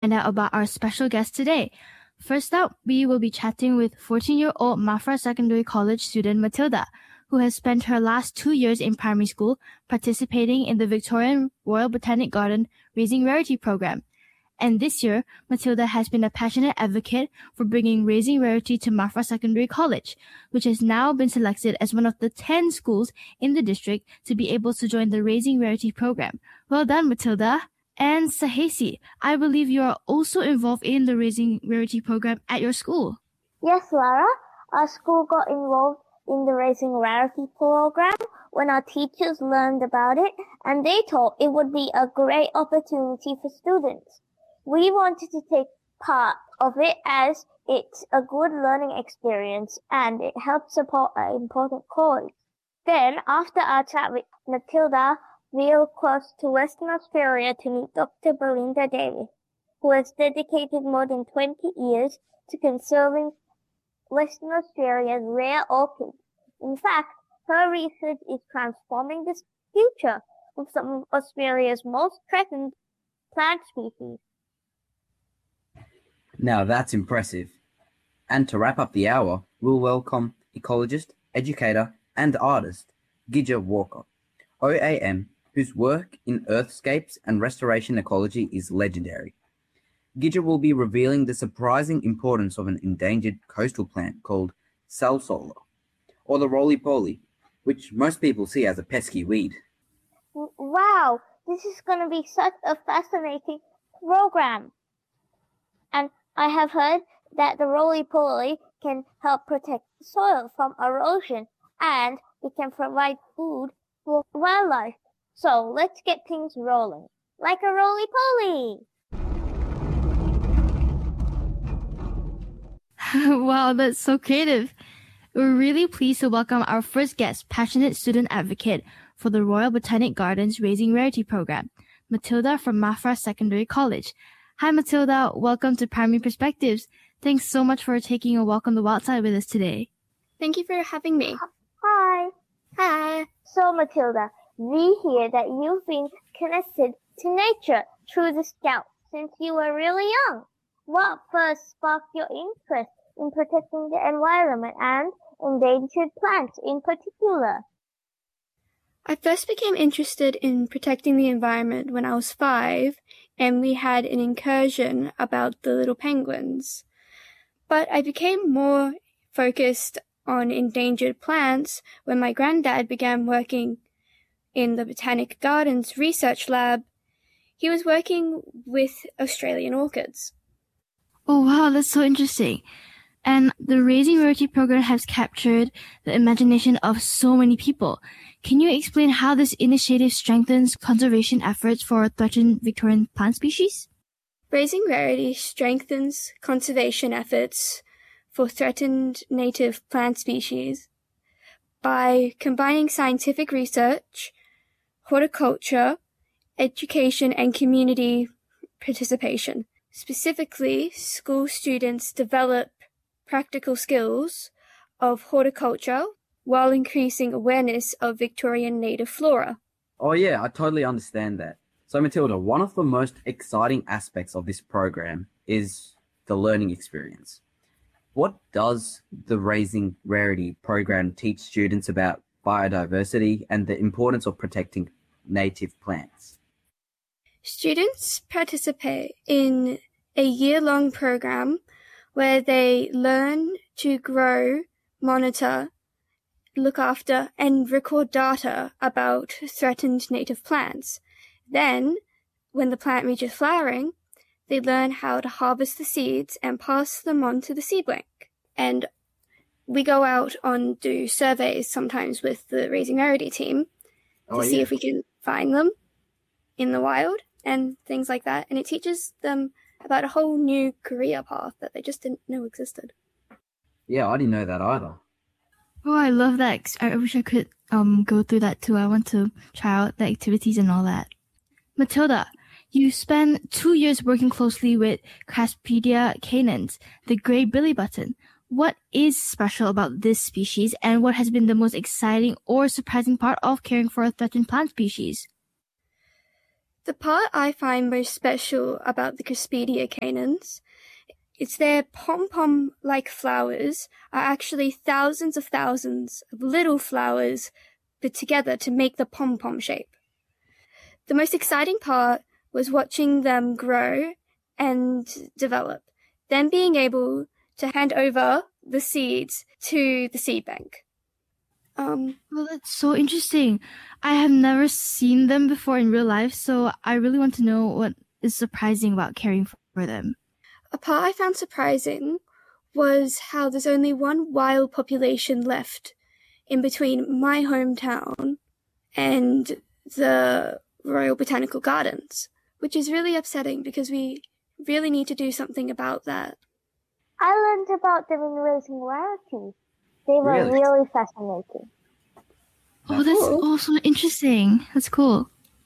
find out about our special guest today. First up, we will be chatting with 14-year-old Mafra Secondary College student Matilda, who has spent her last 2 years in primary school participating in the Victorian Royal Botanic Garden Raising Rarity program. And this year, Matilda has been a passionate advocate for bringing Raising Rarity to Mafra Secondary College, which has now been selected as one of the 10 schools in the district to be able to join the Raising Rarity program. Well done, Matilda. And Sahesi, I believe you are also involved in the Raising Rarity program at your school. Yes, Lara. Our school got involved in the Raising Rarity program when our teachers learned about it, and they thought it would be a great opportunity for students. We wanted to take part of it as it's a good learning experience and it helps support an important cause. Then, after our chat with Matilda, we were close to Western Australia to meet Dr. Belinda Davis, who has dedicated more than 20 years to conserving Western Australia's rare orchids. In fact, her research is transforming the future of some of Australia's most threatened plant species. Now that's impressive. And to wrap up the hour, we'll welcome ecologist, educator, and artist Gija Walker, OAM, whose work in earthscapes and restoration ecology is legendary. Gija will be revealing the surprising importance of an endangered coastal plant called salsola, or the roly-poly, which most people see as a pesky weed. Wow, this is going to be such a fascinating program. And I have heard that the roly-poly can help protect the soil from erosion and it can provide food for wildlife. So let's get things rolling. Like a roly-poly! Wow, that's so creative. We're really pleased to welcome our first guest, passionate student advocate for the Royal Botanic Gardens Raising Rarity program, Matilda from Mafra Secondary College. Hi, Matilda. Welcome to Primary Perspectives. Thanks so much for taking a walk on the wild side with us today. Thank you for having me. Hi. Hi. So, Matilda, we hear that you've been connected to nature through the Scouts since you were really young. What first sparked your interest in protecting the environment and endangered plants in particular? I first became interested in protecting the environment when I was 5, and we had an incursion about the little penguins. But I became more focused on endangered plants when my granddad began working in the Botanic Gardens research lab. He was working with Australian orchids. Oh, wow, that's so interesting. And the Raising Rarity program has captured the imagination of so many people. Can you explain how this initiative strengthens conservation efforts for threatened Victorian plant species? Raising Rarity strengthens conservation efforts for threatened native plant species by combining scientific research, horticulture, education, and community participation. Specifically, school students develop practical skills of horticulture while increasing awareness of Victorian native flora. Oh yeah, I totally understand that. So Matilda, one of the most exciting aspects of this program is the learning experience. What does the Raising Rarity program teach students about biodiversity and the importance of protecting native plants? Students participate in a year-long program where they learn to grow, monitor, look after, and record data about threatened native plants. Then, when the plant reaches flowering, they learn how to harvest the seeds and pass them on to the seed bank. And we go out on do surveys sometimes with the Raising Rarity team to see if we can find them in the wild and things like that. And it teaches them about a whole new career path that they just didn't know existed. Yeah, I didn't know that either. Oh, I love that. I wish I could go through that too. I want to try out the activities and all that. Matilda, you spent 2 years working closely with Craspedia cainans, the gray billy button. What is special about this species, and what has been the most exciting or surprising part of caring for a threatened plant species? The part I find most special about the Crispidia canons is their pom-pom-like flowers are actually thousands of little flowers put together to make the pom-pom shape. The most exciting part was watching them grow and develop, then being able to hand over the seeds to the seed bank. Well, that's so interesting. I have never seen them before in real life, so I really want to know what is surprising about caring for them. A part I found surprising was how there's only one wild population left in between my hometown and the Royal Botanical Gardens, which is really upsetting because we really need to do something about that. I learned about them in Raising Rarity. They were Really? really fascinating. Oh, that's also interesting. That's cool.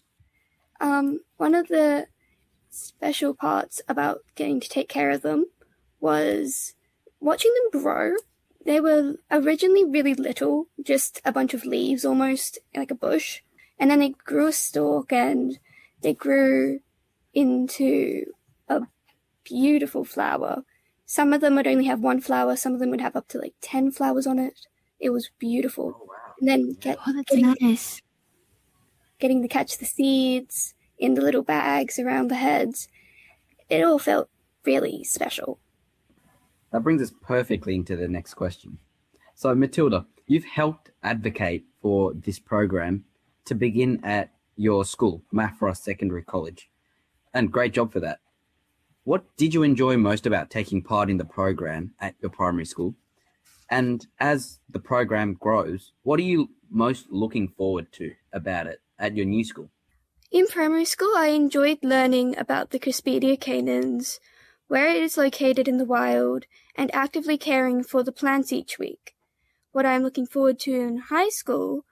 One of the special parts about getting to take care of them was watching them grow. They were originally really little, just a bunch of leaves almost, like a bush. And then they grew a stalk and they grew into a beautiful flower. Some of them would only have one flower. Some of them would have up to 10 flowers on it. It was beautiful. Oh, wow. And then That's nice. getting to catch the seeds in the little bags around the heads. It all felt really special. That brings us perfectly into the next question. So, Matilda, you've helped advocate for this program to begin at your school, Maffra Secondary College. And great job for that. What did you enjoy most about taking part in the program at your primary school? And as the program grows, what are you most looking forward to about it at your new school? In primary school, I enjoyed learning about the Crispidia canons, where it is located in the wild, and actively caring for the plants each week. What I'm looking forward to in high school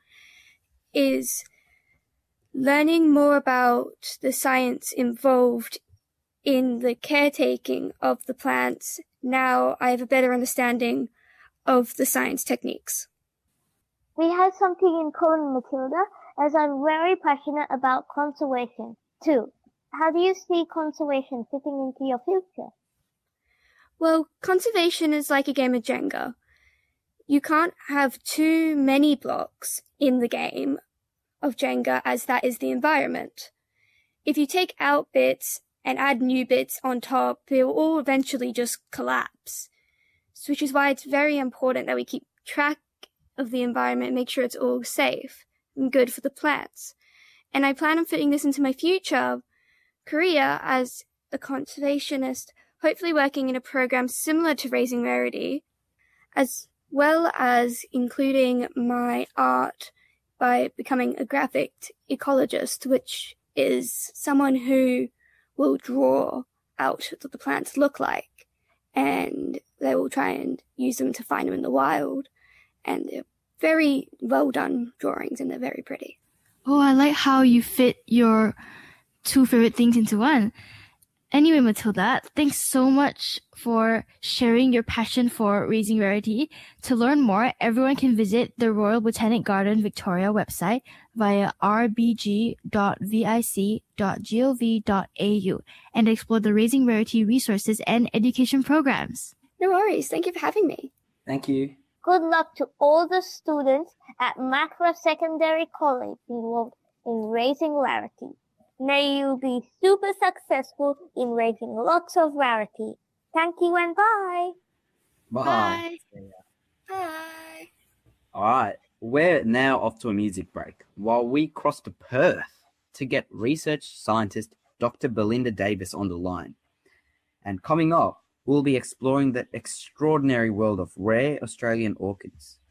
is learning more about the science involved in the caretaking of the plants. Now I have a better understanding of the science techniques. We have something in common, Matilda, as I'm very passionate about conservation, too. How do you see conservation fitting into your future? Well, conservation is like a game of Jenga. You can't have too many blocks in the game of Jenga, as that is the environment. If you take out bits and add new bits on top, they will all eventually just collapse. Which is why it's very important that we keep track of the environment and make sure it's all safe and good for the plants. And I plan on fitting this into my future career as a conservationist, hopefully working in a program similar to Raising Rarity, as well as including my art by becoming a graphic ecologist, which is someone who will draw out what the plants look like, and they will try and use them to find them in the wild. And they're very well done drawings, and they're very pretty. Oh, I like how you fit your two favorite things into one. Anyway, Matilda, thanks so much for sharing your passion for Raising Rarity. To learn more, everyone can visit the Royal Botanic Garden Victoria website via rbg.vic.gov.au and explore the Raising Rarity resources and education programs. No worries. Thank you for having me. Thank you. Good luck to all the students at Maffra Secondary College involved in Raising Rarity. May you be super successful in raising lots of rarity. Thank you and bye. Bye. Bye. All right. We're now off to a music break while we cross to Perth to get research scientist Dr. Belinda Davis on the line. And coming up, we'll be exploring the extraordinary world of rare Australian orchids.